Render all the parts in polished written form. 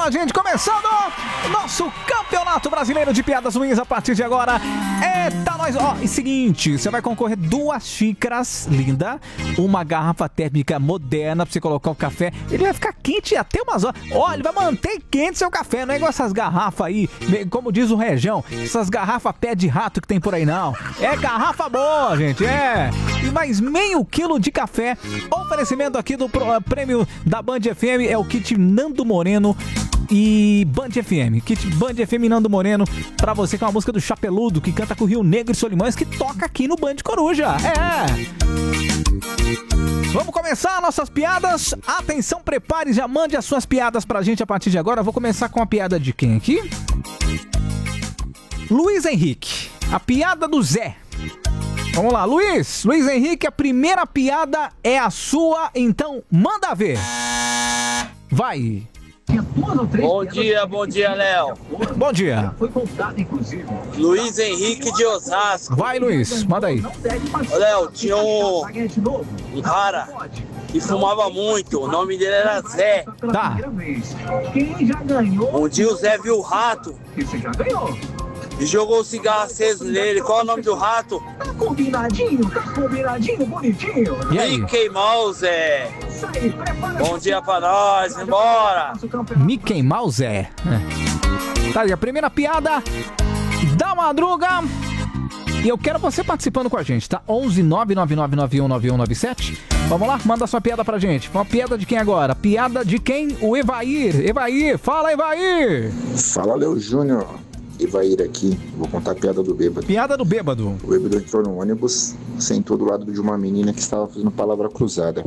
lá, gente, começando o nosso Campeonato Brasileiro de Piadas Ruins a partir de agora. Eita, nós, ó, e seguinte, você vai concorrer 2 xícaras, linda, uma garrafa térmica moderna pra você colocar o café, ele vai ficar quente até umas horas. Ó, ele vai manter quente seu café, não é igual essas garrafas aí, como diz o Região, essas garrafas pé de rato que tem por aí, não. É garrafa boa, gente, e mais meio quilo de café. Oferecimento aqui do prêmio da Band FM é o kit Nando Moreno e Band FM. Kit Band FM Nando Moreno pra você com a música do Chapeludo, que canta com o Rio Negro e Solimões, que toca aqui no Band Coruja. Vamos começar nossas piadas. Atenção, prepare, já mande as suas piadas pra gente a partir de agora. Eu vou começar com a piada de quem aqui? Luiz Henrique. A piada do Zé. Vamos lá, Luiz Henrique, a primeira piada é a sua, então manda ver. Vai. Bom dia, Léo. Bom dia. Luiz Henrique de Osasco. Vai, Luiz, manda aí. Léo, tinha um cara que fumava muito, o nome dele era Zé. Tá. Um dia o Zé viu o rato e jogou o cigarro aceso nele. Qual é o nome do rato? Tá combinadinho, bonitinho. E aí? Mickey Mouse. Bom dia pra nós, embora. Mickey Mouse. Tá aí, a primeira piada da madruga. E eu quero você participando com a gente, tá? 11 999919197. Vamos lá, manda sua piada pra gente. Uma piada de quem agora? Piada de quem? O Evair. Evair, fala, Evair. Fala, Léo Júnior. Evair aqui, vou contar a piada do bêbado. Piada do bêbado. O bêbado entrou no ônibus, sentou do lado de uma menina que estava fazendo palavra cruzada.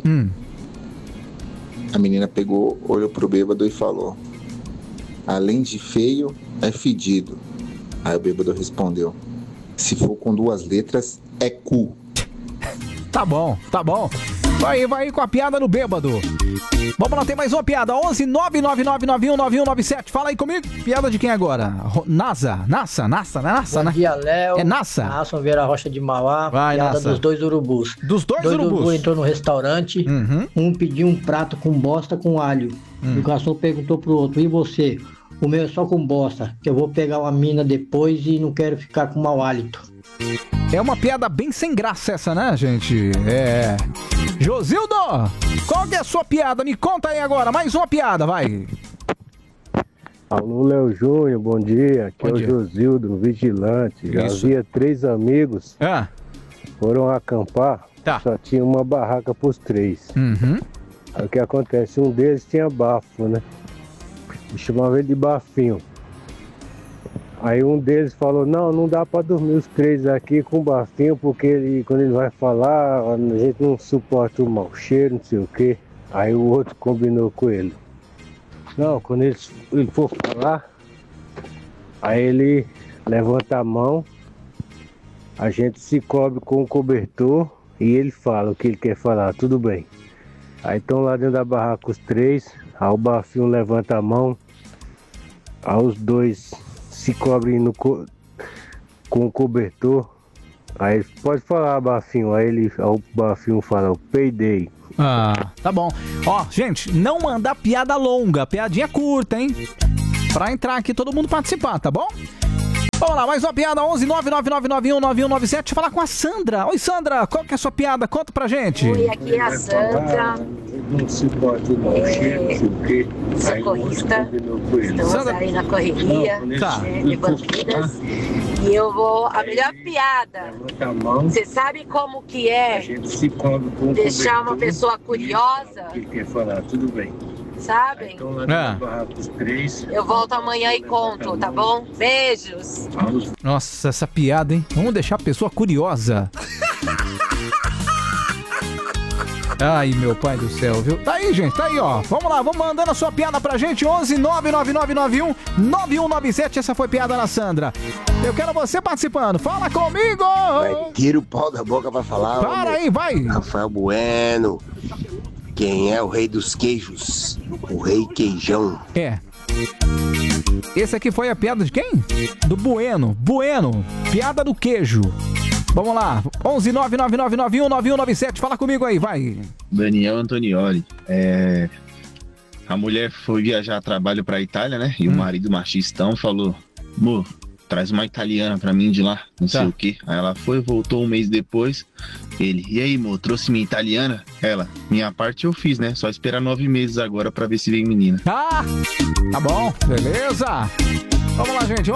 A menina pegou, olhou pro bêbado e falou: além de feio, é fedido. Aí o bêbado respondeu: se for com 2 letras, é cu. Tá bom. Vai aí com a piada do bêbado. Vamos lá, tem mais uma piada. 11 999919197. Fala aí comigo. Piada de quem agora? NASA, Bom dia, Léo. É NASA? Nasson Vieira Rocha de Mauá. Vai, piada NASA. dos 2 urubus. Dos dois urubus? Urubus entrou no restaurante. Um pediu um prato com bosta com alho. E o garçom perguntou pro outro: e você? O meu é só com bosta, que eu vou pegar uma mina depois e não quero ficar com mau hálito. É uma piada bem sem graça essa, né, gente? Josildo, qual que é a sua piada? Me conta aí agora, mais uma piada, vai. Alô, Léo Júnior, bom dia. Aqui Bom é dia. o Josildo, vigilante. Já Isso. havia 3 amigos, foram acampar, Tá. só tinha uma barraca pros 3. Aí o que acontece? Um deles tinha bafo, né? E chamava ele de bafinho. Aí um deles falou: não dá pra dormir os 3 aqui com bafinho, porque quando ele vai falar, a gente não suporta o mau cheiro, não sei o quê. Aí o outro combinou com ele: não, quando ele for falar, aí ele levanta a mão, a gente se cobre com o cobertor e ele fala o que ele quer falar, tudo bem. Aí estão lá dentro da barraca os 3, aí o bafinho levanta a mão, aí os 2 se cobrem com o cobertor, aí ele pode falar, bafinho, aí o bafinho fala: eu peidei. Tá bom. Ó, gente, não mandar piada longa, piadinha curta, hein? Pra entrar aqui todo mundo participar, tá bom? Vamos lá, mais uma piada, 11 999919197. Deixa eu falar com a Sandra. Oi, Sandra, qual que é a sua piada? Conta pra gente. Oi, aqui é a Sandra. Não suporta o mau cheiro, não sei o quê. Socorrista. Estamos Sandra. aí na correria Tá. de bandidas. E eu vou... A melhor piada. Levanta a mão, Você sabe como que a é gente se cobre com o deixar uma cobertor, pessoa curiosa? o que ele quer falar, tudo bem. Sabem? Então lá na barraca os 3. Eu volto amanhã e conto, tá bom? Beijos. Nossa, essa piada, hein? Vamos deixar a pessoa curiosa. Ai, meu pai do céu, viu? Tá aí, gente, tá aí, ó. Vamos lá, vamos mandando a sua piada pra gente. 11 999919197. Essa foi piada da Sandra. Eu quero você participando. Fala comigo! Tira o pau da boca pra falar. Para aí, vai! Rafael Bueno. Quem é o rei dos queijos? O rei queijão. Esse aqui foi a piada de quem? Do Bueno. Bueno, piada do queijo. Vamos lá, 11 999919197. Fala comigo aí, vai. Daniel Antonioli. a mulher foi viajar a trabalho pra Itália, né? E o marido machistão falou, amor, traz uma italiana pra mim de lá, não sei o quê. Aí ela foi, voltou um mês depois. Ele, e aí, amor, trouxe minha italiana? Ela, minha parte eu fiz, né? Só esperar 9 meses agora pra ver se vem menina. Ah, tá bom, beleza. Vamos lá, gente,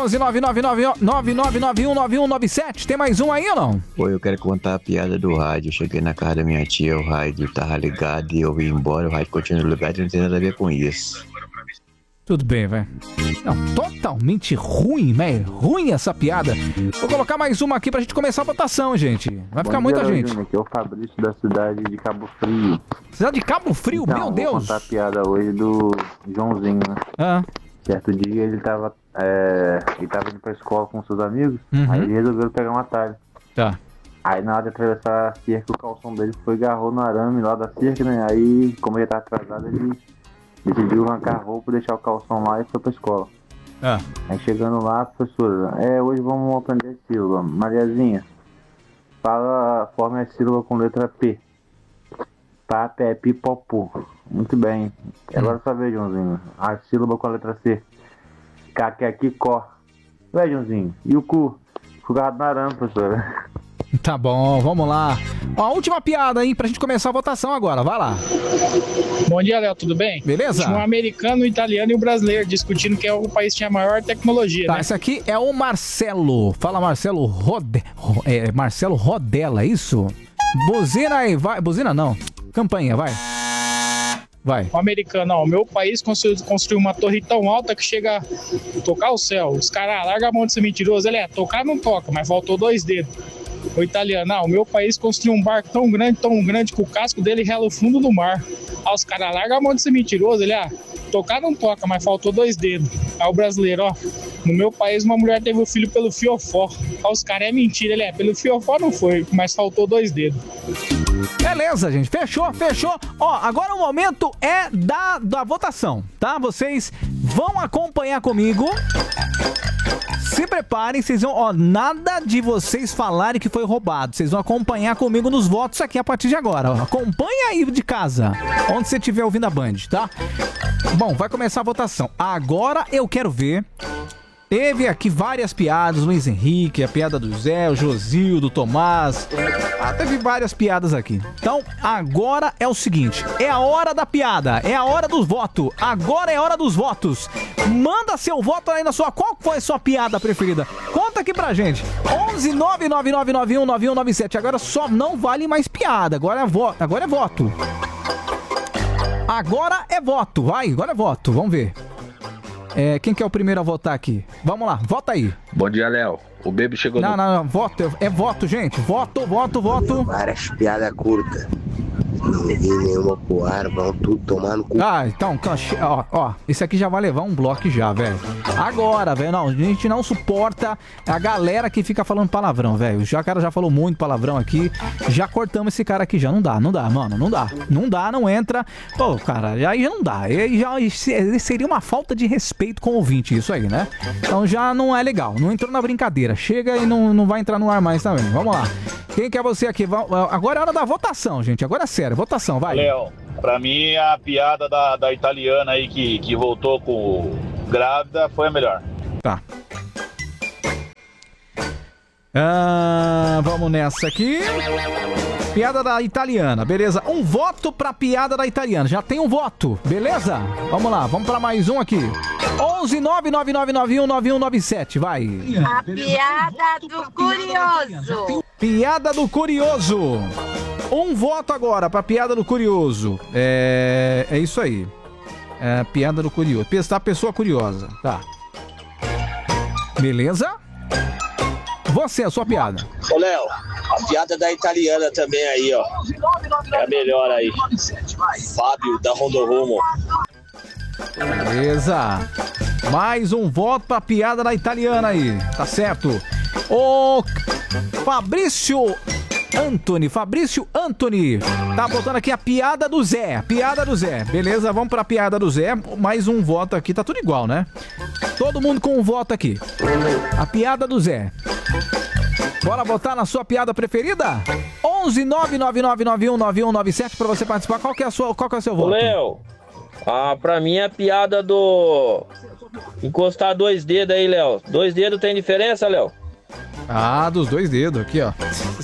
11999919197. Tem mais um aí ou não? Oi, eu quero contar a piada do rádio. Eu cheguei na casa da minha tia, o rádio tava ligado e eu vim embora, o rádio continua ligado e não tem nada a ver com isso. Tudo bem, velho. Não, totalmente ruim, velho. Ruim essa piada. Vou colocar mais uma aqui pra gente começar a votação, gente. Vai ficar muita gente. Aqui é o Fabrício da cidade de Cabo Frio. Cidade de Cabo Frio? Então, meu Deus. Vou contar a piada hoje do Joãozinho, né? Certo dia ele tava indo pra escola com seus amigos, aí ele resolveu pegar um atalho. Tá. Aí na hora de atravessar a cerca, o calção dele foi e agarrou no arame lá da cerca, né? Aí, como ele tava atrasado, ele decidiu arrancar a roupa, deixar o calção lá e foi pra escola. Aí chegando lá, professora, hoje vamos aprender a sílaba. Mariazinha, forma a sílaba com letra P. Pá, pé, pi, pó, pu. Muito bem. Agora só vê, Joãozinho. A sílaba com a letra C. Aqui, có. Ué, Joãozinho, e o cu? Fugado na arame, professora. Tá bom, vamos lá. Ó, a última piada aí pra gente começar a votação agora, vai lá. Bom dia, Léo, tudo bem? Beleza? Tinha um americano, um italiano e um brasileiro discutindo quem é o país que tinha a maior tecnologia, tá, né? Esse aqui é o Marcelo. Fala, Marcelo Marcelo Rodella, é isso? Buzina aí, vai. Buzina não. Campanha, vai. Vai. O americano, ó, o meu país construiu uma torre tão alta que chega a tocar o céu. Os caras largam a mão de ser mentiroso. Ele tocar não toca, mas faltou 2 dedos. O italiano, o meu país construiu um barco tão grande que o casco dele rela o fundo do mar. Os caras largam a mão de ser mentiroso. Ele, tocar não toca, mas faltou 2 dedos. Aí o brasileiro, no meu país uma mulher teve o filho pelo fiofó. Os caras, é mentira. Ele, pelo fiofó não foi, mas faltou 2 dedos. Beleza, gente, fechou. Ó, agora o momento é da votação, tá? Vocês vão acompanhar comigo. Se preparem, vocês vão, nada de vocês falarem que foi roubado. Vocês vão acompanhar comigo nos votos aqui a partir de agora. Acompanha aí de casa, onde você estiver ouvindo a Band, tá? Bom, vai começar a votação. Agora eu quero ver. Teve aqui várias piadas, Luiz Henrique, a piada do Zé, o Josil, do Tomás. Teve várias piadas aqui. Então, agora é o seguinte, é a hora da piada, é a hora dos votos. Agora é a hora dos votos. Manda seu voto aí na sua... Qual foi a sua piada preferida? Conta aqui pra gente. 11999919197. Agora só não vale mais piada, agora é voto. Agora é voto. Vai, agora é voto, vamos ver. Quem que é o primeiro a votar aqui? Vamos lá, vota aí. Bom dia, Léo. O Baby chegou Não, voto, é voto, gente. Voto. Várias piadas curtas. Não vi nenhuma pro ar, vão tudo tomar no cu. Então, esse aqui já vai levar um bloco já, velho. Agora, velho, a gente não suporta a galera que fica falando palavrão, velho. O cara já falou muito palavrão aqui, já cortamos esse cara aqui já. Não dá, mano, não dá. Não entra. Pô, cara, aí já não dá. Seria uma falta de respeito com o ouvinte, isso aí, né? Então já não é legal, não entrou na brincadeira. Chega e não vai entrar no ar mais também. Vamos lá. Quem que é você aqui? Agora é hora da votação, gente. Agora é sério. Votação, vai. Léo, pra mim a piada da italiana aí que voltou com grávida foi a melhor. Tá. Vamos nessa aqui. Piada da italiana, beleza. Um voto pra piada da italiana. Já tem um voto, beleza? Vamos lá, vamos pra mais um aqui. 11999919197, vai. A piada do curioso. Piada do curioso. Um voto agora pra piada do curioso. É isso aí. Piada do curioso. A pessoa curiosa. Tá. Beleza? Você, a sua piada. Ô, Léo, a piada da italiana também aí, ó. É a melhor aí. Fábio, da Rondorumo. Beleza. Mais um voto pra piada da italiana aí. Tá certo. O Fabrício Antony tá botando aqui a piada do Zé. Beleza, vamos pra piada do Zé. Mais um voto aqui, tá tudo igual, né? Todo mundo com um voto aqui. A piada do Zé. Bora votar na sua piada preferida? 11999919197 pra você participar. Qual que é o seu voto? Léo, Pra mim é a piada do... encostar 2 dedos aí, Léo. 2 dedos tem diferença, Léo? Ah, dos 2 dedos aqui, ó.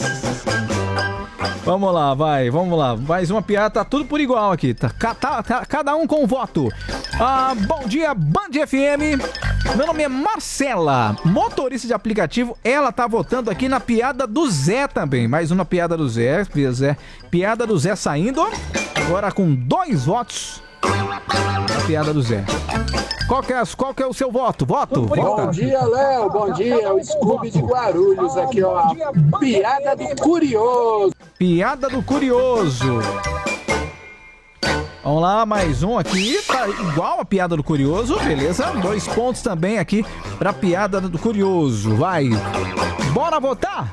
Vamos lá, vamos lá. Mais uma piada, tá tudo por igual aqui. Tá cada um com um voto. Bom dia, Band FM. Meu nome é Marcela, motorista de aplicativo. Ela tá votando aqui na piada do Zé também. Mais uma piada do Zé. Piada do Zé saindo. Agora com 2 votos. A piada do Zé. Qual que é o seu voto? Vota. Bom dia, Léo. Bom dia. O Scooby de Guarulhos aqui, ó. Piada do Curioso. Piada do Curioso. Vamos lá, mais um aqui. Tá igual a piada do Curioso, beleza? 2 pontos também aqui pra piada do Curioso. Vai. Bora votar?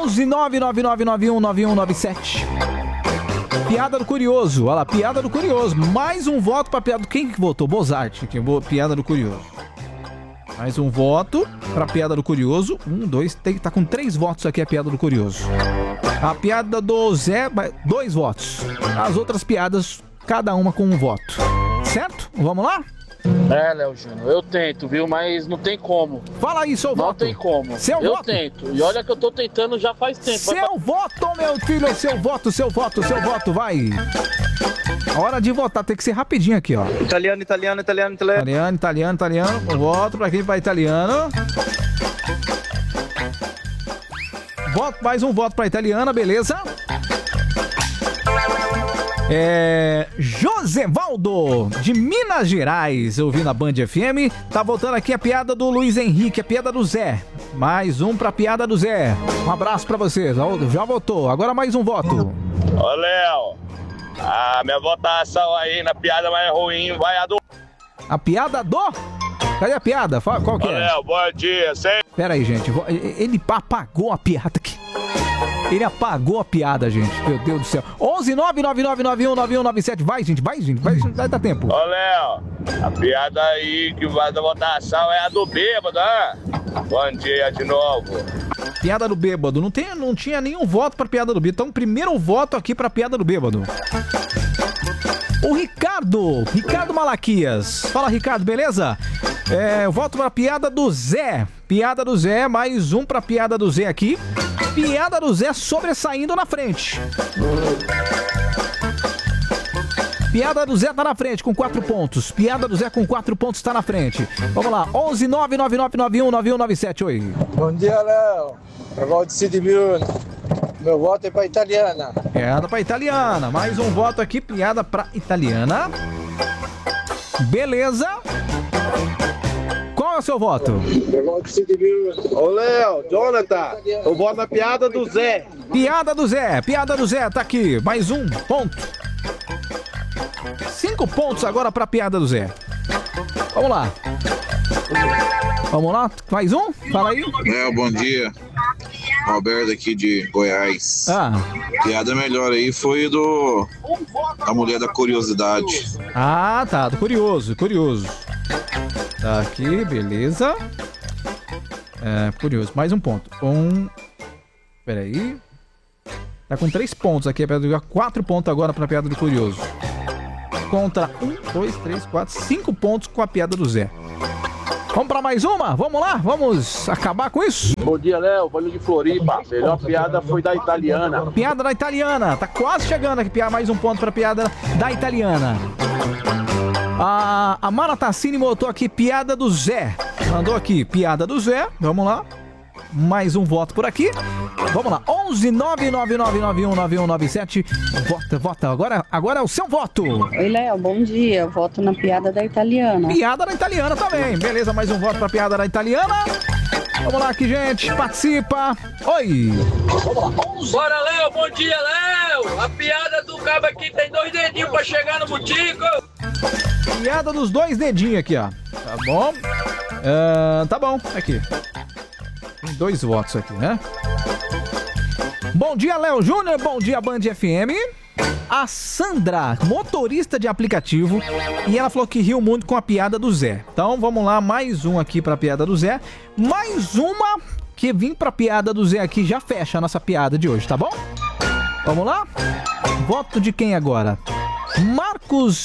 11999919197. Piada do Curioso. Olha lá, piada do Curioso. Mais um voto pra piada do... Quem que votou? Bozart. Piada do Curioso. Mais um voto pra piada do Curioso. 1, 2, tá com 3 votos aqui a piada do Curioso. A piada do Zé, 2 votos. As outras piadas, cada uma com 1 voto. Certo? Vamos lá? Léo Júnior, eu tento, viu? Mas não tem como. Fala aí, seu voto. Não tem como. Eu tento. E olha que eu tô tentando já faz tempo. Seu voto, meu filho. Seu voto, vai. Hora de votar, tem que ser rapidinho aqui, ó. Italiano. Voto pra quem vai italiano. Mais um voto pra italiana, beleza? Josevaldo, de Minas Gerais, ouvindo a Band FM. Tá voltando aqui a piada do Luiz Henrique, a piada do Zé. Mais um pra piada do Zé. Um abraço pra você. Já votou, agora mais um voto. Ô, Léo, a minha votação aí na piada mais ruim vai a do... A piada do... Cadê a piada? Qual que é? Ô, Léo, bom dia. Pera aí, gente. Ele apagou a piada aqui. Ele apagou a piada, gente. Meu Deus do céu. 11999919197. Vai, gente. Vai dar tempo. Ô, Léo, a piada aí que vai da votação é a do bêbado, né? Bom dia de novo. Piada do bêbado. Não tinha nenhum voto pra piada do bêbado. Então, primeiro voto aqui pra piada do bêbado. O Ricardo Malaquias. Fala, Ricardo, beleza? Eu voto pra piada do Zé. Piada do Zé, mais um pra piada do Zé aqui. Piada do Zé sobressaindo na frente. Piada do Zé tá na frente com 4 pontos. Piada do Zé com 4 pontos tá na frente. Vamos lá, 11999919197. Oi. Bom dia, Léo. Eu volto de Cid Bruno. Meu voto é pra italiana. Piada pra italiana. Mais um voto aqui, piada pra italiana. Beleza. Qual é o seu voto? Eu volto de Cid Bruno. Ô, Léo, Jonathan, eu voto na piada do Zé. Piada do Zé, tá aqui. Mais um ponto. 5 pontos agora pra piada do Zé. Vamos lá, mais um? Fala aí. Bom dia. Roberto aqui de Goiás. Piada melhor aí foi a mulher da curiosidade. Ah, tá, do curioso. Tá aqui, beleza. Curioso, mais um ponto. Peraí. Tá com 3 pontos aqui, a piada do 4 pontos agora pra piada do curioso. Contra 1, 2, 3, 4, 5 pontos com a piada do Zé. Vamos pra mais uma? Vamos lá? Vamos acabar com isso? Bom dia, Léo. Valeu de Floripa. Melhor piada foi da italiana. Piada da italiana. Tá quase chegando aqui. Mais um ponto pra piada da italiana. A Mara Tassini botou aqui piada do Zé. Mandou aqui piada do Zé. Vamos lá. Mais um voto por aqui. Vamos lá. 11999919197. Vota. Agora é o seu voto. Oi, Léo. Bom dia. Eu voto na piada da italiana. Piada da italiana também. Beleza, mais um voto pra piada da italiana. Vamos lá aqui, gente. Participa. Oi. Bora, Léo. Bom dia, Léo. A piada do cabo aqui tem 2 dedinhos pra chegar no botico. Piada dos 2 dedinhos aqui, ó. Tá bom. Tá bom. Aqui. Tem 2 votos aqui, né? Bom dia, Léo Júnior. Bom dia, Band FM. A Sandra, motorista de aplicativo, e ela falou que riu muito com a piada do Zé. Então, vamos lá, mais um aqui pra piada do Zé. Mais uma que vim pra piada do Zé aqui, já fecha a nossa piada de hoje, tá bom? Vamos lá? Voto de quem agora? Marcos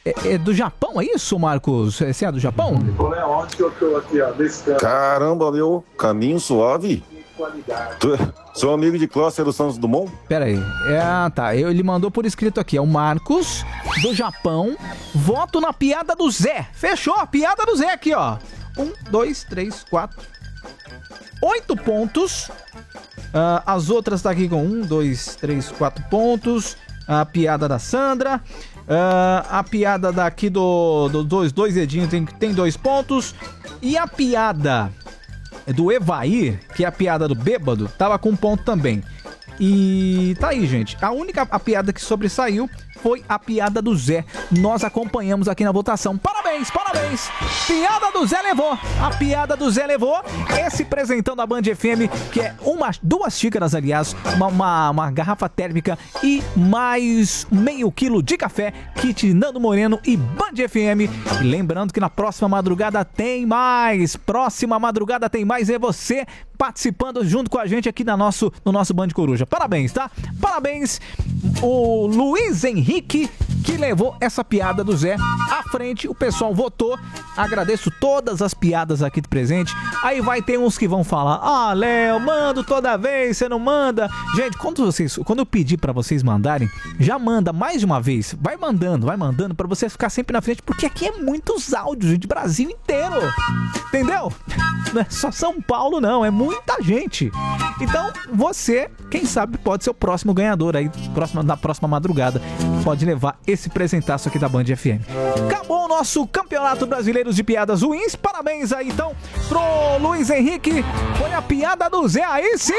É do Japão, é isso, Marcos? Você é do Japão? Onde que eu tô aqui, ó, nesse canto? Caramba, meu, caminho suave. Sou amigo de classe do Santos Dumont? Pera aí. Tá. Ele mandou por escrito aqui. É o Marcos, do Japão. Voto na piada do Zé. Fechou a piada do Zé aqui, ó. 1, 2, 3, 4. 8 pontos. As outras tá aqui com 1, 2, 3, 4 pontos. A piada da Sandra. A piada daqui do dois dedinhos tem 2 pontos. E a piada do Evair, que é a piada do bêbado, tava com 1 ponto também. E tá aí, gente. A piada que sobressaiu foi a piada do Zé. Nós acompanhamos aqui na votação. Parabéns, parabéns! Piada do Zé levou. A piada do Zé levou. Esse presentão da Band FM, que é 2 xícaras, aliás, uma garrafa térmica e mais meio quilo de café, kit Nando Moreno e Band FM. E lembrando que na próxima madrugada tem mais. Próxima madrugada tem mais. É você participando junto com a gente aqui no nosso Band Coruja. Parabéns, tá? Parabéns, o Luiz Henrique, que levou essa piada do Zé à frente. O pessoal votou. Agradeço todas as piadas aqui do presente. Aí vai ter uns que vão falar: Léo, mando toda vez, você não manda. Gente, quando eu pedir pra vocês mandarem, já manda mais de uma vez. Vai mandando pra você ficar sempre na frente, porque aqui é muitos áudios, gente, Brasil inteiro. Entendeu? Não é só São Paulo, não. É muita gente. Então, você, quem sabe, pode ser o próximo ganhador aí, na próxima madrugada. Pode levar esse presentaço aqui da Band FM. Acabou o nosso Campeonato Brasileiro de Piadas Ruins. Parabéns aí, então, pro Luiz Henrique. Foi a piada do Zé. Aí sim!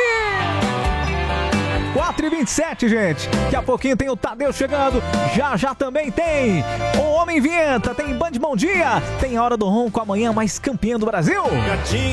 4h27, gente. Daqui a pouquinho tem o Tadeu chegando. Já também tem o Homem Vinheta. Tem Band Bom Dia. Tem a Hora do Ronco, amanhã mais campeão do Brasil.